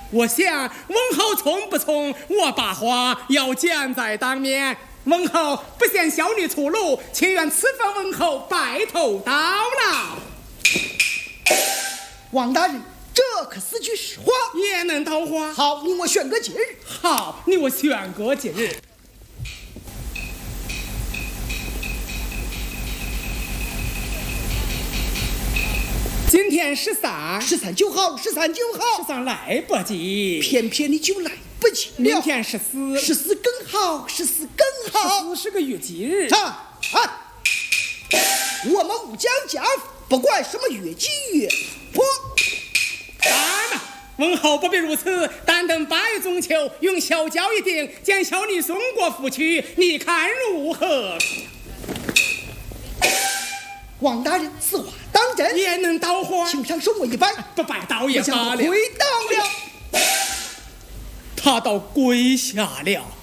我想文侯从不从，我把话要讲在当面。文侯不嫌小女出路，情愿此番文侯白头到老。 王大人，这可是句实话， 也能桃花。 好，你我选个节日。 好，你我选个节日。今天13 就好，13就好 ，13来不及， 偏偏你就来不及了。 明天14 更好，14更好。 14是个月吉日。 我们武将家不管什么月季月破。 当然，文侯不必如此，但等8月中秋，用小轿一顶，将小女送过府去，你看如何？ 王大人，此话当真？ 也能桃花， 请上送我一拜。 不拜倒也罢了。 跪倒了。 他倒跪下了。